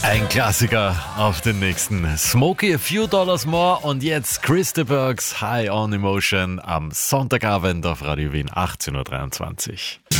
Ein Klassiker auf den nächsten. Smokey, a few dollars more und jetzt Chris de Burghs High on Emotion am Sonntagabend auf Radio Wien 18.23 Uhr.